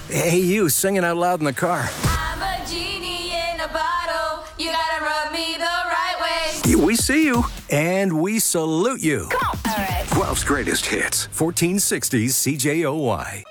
Hey, you singing out loud in the car. I'm a genie in a bottle. You gotta rub me the right way. We see you, and we salute you. Come on. All right. Guelph's greatest hits, 1460s CJOY.